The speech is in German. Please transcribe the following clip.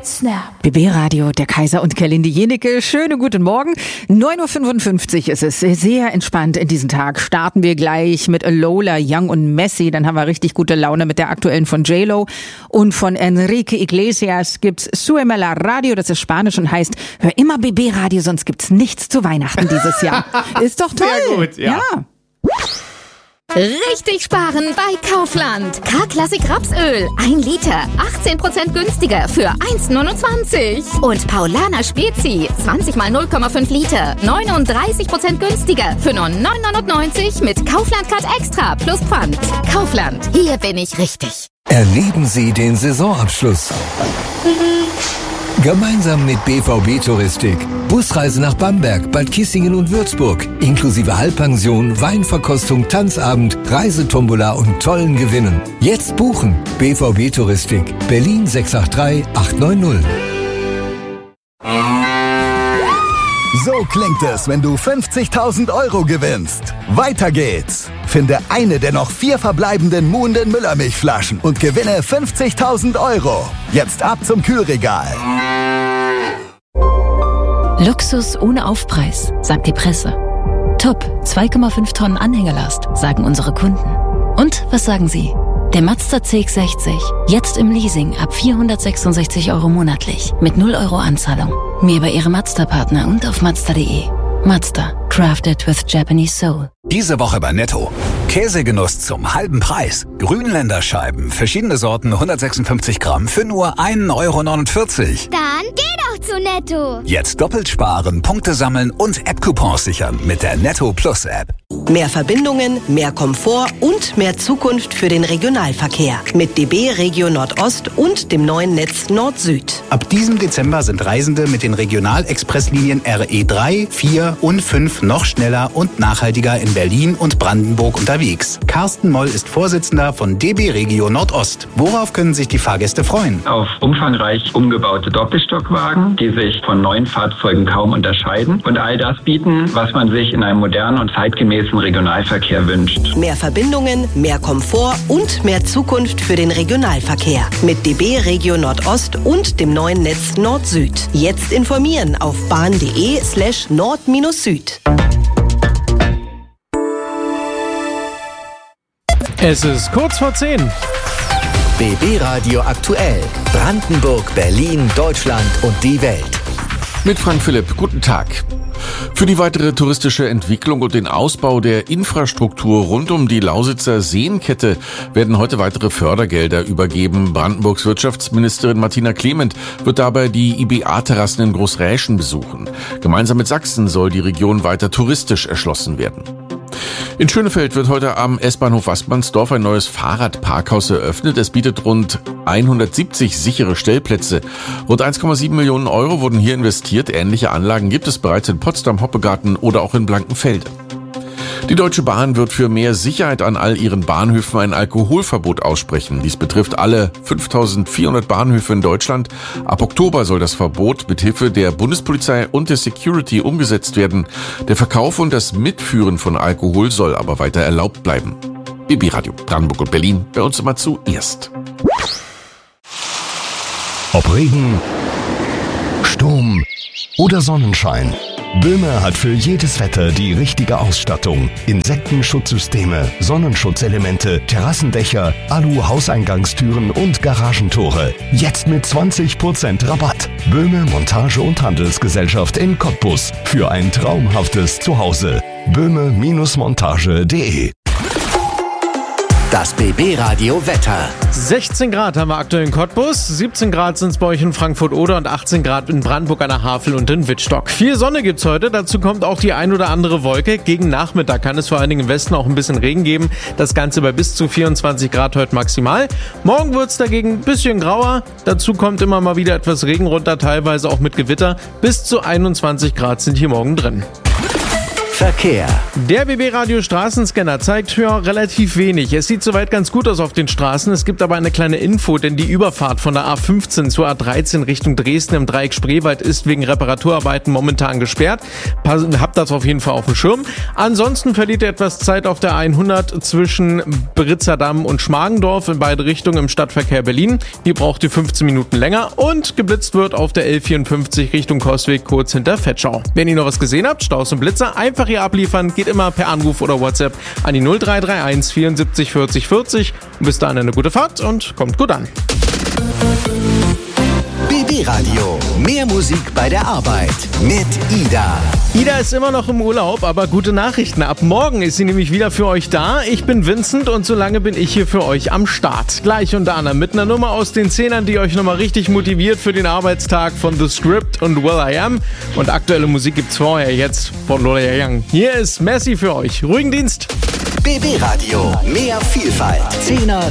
Get Snap. BB Radio, der Kaiser und Gerlinde Jenecke. Schönen guten Morgen. 9.55 Uhr ist es. Sehr entspannt in diesen Tag. Starten wir gleich mit Lola, Young und Messi. Dann haben wir richtig gute Laune mit der aktuellen von J-Lo. Und von Enrique Iglesias gibt's Súbeme la Radio. Das ist Spanisch und heißt, hör immer BB Radio, sonst gibt's nichts zu Weihnachten dieses Jahr. Ist doch toll. Sehr gut, ja. Richtig sparen bei Kaufland. K-Klassik Rapsöl. 1 Liter. 18% günstiger für 1,29. Und Paulaner Spezi. 20 mal 0,5 Liter. 39% günstiger für nur 9,99 mit Kaufland Card Extra plus Pfand. Kaufland. Hier bin ich richtig. Erleben Sie den Saisonabschluss gemeinsam mit BVB Touristik. Busreise nach Bamberg, Bad Kissingen und Würzburg. Inklusive Halbpension, Weinverkostung, Tanzabend, Reisetombola und tollen Gewinnen. Jetzt buchen. BVB Touristik. Berlin 683 890. So klingt es, wenn du 50.000 Euro gewinnst. Weiter geht's. Finde eine der noch 4 verbleibenden Muhnden Müllermilchflaschen und gewinne 50.000 Euro. Jetzt ab zum Kühlregal. Luxus ohne Aufpreis, sagt die Presse. Top, 2,5 Tonnen Anhängerlast, sagen unsere Kunden. Und was sagen Sie? Der Mazda CX-60, jetzt im Leasing ab 466 Euro monatlich, mit 0 Euro Anzahlung. Mehr bei Ihrem Mazda-Partner und auf Mazda.de. Mazda, crafted with Japanese soul. Diese Woche bei Netto. Käsegenuss zum halben Preis. Grünländerscheiben, verschiedene Sorten, 156 Gramm für nur 1,49 Euro. Dann geh doch zu Netto. Jetzt doppelt sparen, Punkte sammeln und App-Coupons sichern mit der Netto Plus App. Mehr Verbindungen, mehr Komfort und mehr Zukunft für den Regionalverkehr. Mit DB Regio Nordost und dem neuen Netz Nord-Süd. Ab diesem Dezember sind Reisende mit den Regionalexpresslinien RE3, 4 und 5 noch schneller und nachhaltiger in Berlin und Brandenburg unterwegs. Carsten Moll ist Vorsitzender von DB Regio Nordost. Worauf können sich die Fahrgäste freuen? Auf umfangreich umgebaute Doppelstockwagen, die sich von neuen Fahrzeugen kaum unterscheiden und all das bieten, was man sich in einem modernen und zeitgemäßen Regionalverkehr wünscht. Mehr Verbindungen, mehr Komfort und mehr Zukunft für den Regionalverkehr. Mit DB Regio Nordost und dem neuen Netz Nord-Süd. Jetzt informieren auf bahn.de/nord-süd. Es ist kurz vor 10. BB Radio aktuell. Brandenburg, Berlin, Deutschland und die Welt. Mit Frank Philipp, guten Tag. Für die weitere touristische Entwicklung und den Ausbau der Infrastruktur rund um die Lausitzer Seenkette werden heute weitere Fördergelder übergeben. Brandenburgs Wirtschaftsministerin Martina Clement wird dabei die IBA-Terrassen in Großräschen besuchen. Gemeinsam mit Sachsen soll die Region weiter touristisch erschlossen werden. In Schönefeld wird heute am S-Bahnhof Waßmannsdorf ein neues Fahrradparkhaus eröffnet. Es bietet rund 170 sichere Stellplätze. Rund 1,7 Millionen Euro wurden hier investiert. Ähnliche Anlagen gibt es bereits in Potsdam, Hoppegarten oder auch in Blankenfelde. Die Deutsche Bahn wird für mehr Sicherheit an all ihren Bahnhöfen ein Alkoholverbot aussprechen. Dies betrifft alle 5.400 Bahnhöfe in Deutschland. Ab Oktober soll das Verbot mithilfe der Bundespolizei und der Security umgesetzt werden. Der Verkauf und das Mitführen von Alkohol soll aber weiter erlaubt bleiben. BB Radio Brandenburg und Berlin, bei uns immer zuerst. Ob Regen, Sturm oder Sonnenschein. Böhme hat für jedes Wetter die richtige Ausstattung. Insektenschutzsysteme, Sonnenschutzelemente, Terrassendächer, Alu-Hauseingangstüren und Garagentore. Jetzt mit 20% Rabatt. Böhme Montage- und Handelsgesellschaft in Cottbus. Für ein traumhaftes Zuhause. böhme-montage.de. Das BB Radio Wetter. 16 Grad haben wir aktuell in Cottbus, 17 Grad sind es bei euch in Frankfurt-Oder und 18 Grad in Brandenburg an der Havel und in Wittstock. Viel Sonne gibt's heute, dazu kommt auch die ein oder andere Wolke. Gegen Nachmittag kann es vor allen Dingen im Westen auch ein bisschen Regen geben. Das Ganze bei bis zu 24 Grad heute maximal. Morgen wird's dagegen ein bisschen grauer. Dazu kommt immer mal wieder etwas Regen runter, teilweise auch mit Gewitter. Bis zu 21 Grad sind hier morgen drin. Verkehr. Der BB-Radio Straßenscanner zeigt relativ wenig. Es sieht soweit ganz gut aus auf den Straßen. Es gibt aber eine kleine Info, denn die Überfahrt von der A15 zur A13 Richtung Dresden im Dreieck Spreewald ist wegen Reparaturarbeiten momentan gesperrt. Habt das auf jeden Fall auf dem Schirm. Ansonsten verliert ihr etwas Zeit auf der 100 zwischen Britzerdamm und Schmargendorf in beide Richtungen im Stadtverkehr Berlin. Hier braucht ihr 15 Minuten länger und geblitzt wird auf der L54 Richtung Coswig kurz hinter Vetschau. Wenn ihr noch was gesehen habt, Staus und Blitzer, einfach hier abliefern, geht immer per Anruf oder WhatsApp an die 0331 74 40 40. Und bis dahin eine gute Fahrt und kommt gut an. BB Radio. Mehr Musik bei der Arbeit mit Ida. Ida ist immer noch im Urlaub, aber gute Nachrichten. Ab morgen ist sie nämlich wieder für euch da. Ich bin Vincent und so lange bin ich hier für euch am Start. Gleich unter anderem mit einer Nummer aus den 10ern, die euch nochmal richtig motiviert für den Arbeitstag von The Script und Will I Am. Und aktuelle Musik gibt's vorher jetzt von Lola Young. Hier ist Messi für euch. Ruhigen Dienst. BB Radio. Mehr Vielfalt. 10er,